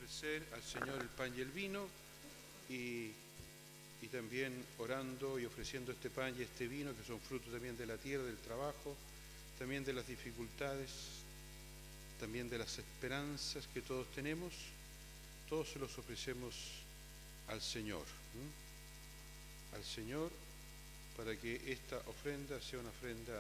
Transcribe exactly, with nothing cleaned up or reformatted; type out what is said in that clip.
ofrecer al Señor el pan y el vino y, y también orando y ofreciendo este pan y este vino que son frutos también de la tierra, del trabajo, también de las dificultades, también de las esperanzas que todos tenemos, todos se los ofrecemos al Señor, ¿m? al Señor, para que esta ofrenda sea una ofrenda